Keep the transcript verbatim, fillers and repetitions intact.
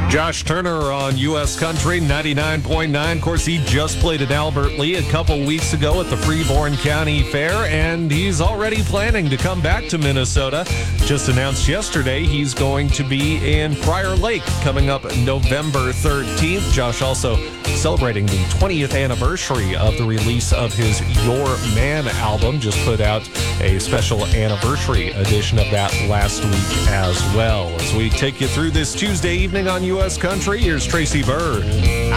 Josh Turner on U S Country ninety-nine point nine. Of course, he just played at Albert Lee a couple weeks ago at the Freeborn County Fair, and he's already planning to come back to Minnesota. Just announced yesterday he's going to be in Prior Lake coming up November thirteenth. Josh also celebrating the twentieth anniversary of the release of his Your Man album. Just put out a special anniversary edition of that last week as well. As we take you through this Tuesday evening on U S Country, here's Tracy Byrd.